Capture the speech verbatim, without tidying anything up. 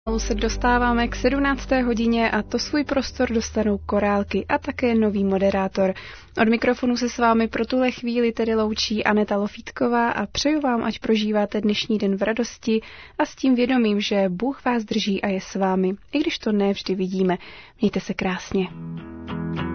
Se dostáváme k sedmnácté hodině a to svůj prostor dostanou korálky a také nový moderátor. Od mikrofonu se s vámi pro tuhle chvíli tedy loučí Aneta Lofítková a přeju vám, ať prožíváte dnešní den v radosti a s tím vědomím, že Bůh vás drží a je s vámi, i když to ne vždy vidíme. Mějte se krásně.